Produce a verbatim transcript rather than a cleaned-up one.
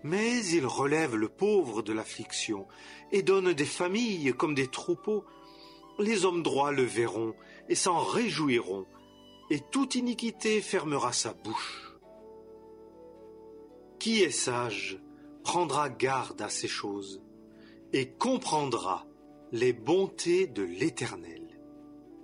Mais il relève le pauvre de l'affliction et donne des familles comme des troupeaux. Les hommes droits le verront et s'en réjouiront, et toute iniquité fermera sa bouche. Qui est sage prendra garde à ces choses et comprendra les bontés de l'Éternel.